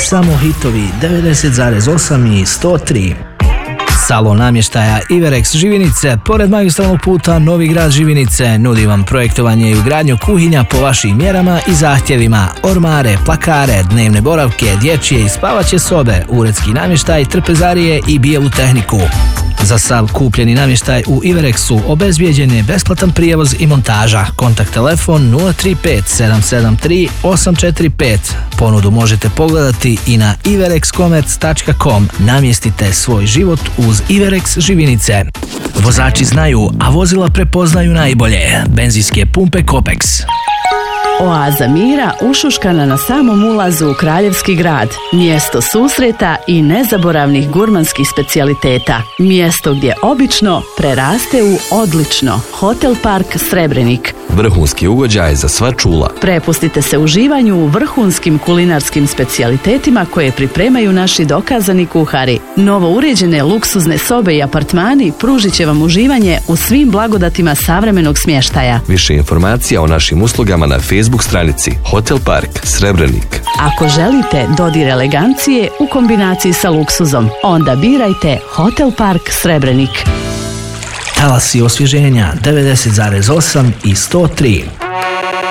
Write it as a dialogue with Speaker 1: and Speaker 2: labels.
Speaker 1: Samo hitovi 90,8 i 103. Salon namještaja Iverex Živinice, pored magistralnog puta Novi Grad Živinice, nudi vam projektovanje i ugradnju kuhinja po vašim mjerama i zahtjevima, ormare, plakare, dnevne boravke, dječje i spavaće sobe, uredski namještaj, trpezarije i bijelu tehniku. Za sav kupljeni namještaj u Iverexu obezbijeđen je besplatan prijevoz i montaža. Kontakt telefon 035 773 845. Ponudu možete pogledati i na iverexcommerce.com. Namjestite svoj život uz Iverex Živinice. Vozači znaju, a vozila prepoznaju najbolje. Benzinske pumpe Kopex.
Speaker 2: Oaza mira ušuškana na samom ulazu u Kraljevski grad. Mjesto susreta i nezaboravnih gurmanskih specijaliteta. Mjesto gdje obično preraste u odlično. Hotel Park Srebrenik.
Speaker 3: Vrhunski ugođaj za sva čula.
Speaker 2: Prepustite se uživanju u vrhunskim kulinarskim specijalitetima koje pripremaju naši dokazani kuhari. Novo uređene luksuzne sobe i apartmani pružit će vam uživanje u svim blagodatima savremenog smještaja.
Speaker 3: Više informacija o našim uslugama na Facebook stranici Hotel Park Srebrenik.
Speaker 2: Ako želite dodir elegancije u kombinaciji sa luksuzom, onda birajte Hotel Park Srebrenik.
Speaker 1: Talasi osvježenja 90,8 i 103.